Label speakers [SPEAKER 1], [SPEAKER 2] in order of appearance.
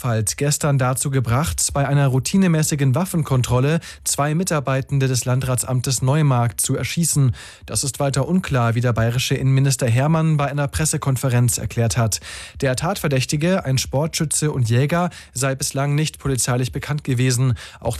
[SPEAKER 1] Greifswald gestern dazu gebracht, bei einer routinemäßigen Waffenkontrolle 2 Mitarbeitende des Landratsamtes Neumarkt zu erschießen. Das ist weiter unklar, wie der bayerische Innenminister Hermann bei einer Pressekonferenz erklärt hat. Der Tatverdächtige, ein Sportschütze und Jäger, sei bislang nicht polizeilich bekannt gewesen. Auch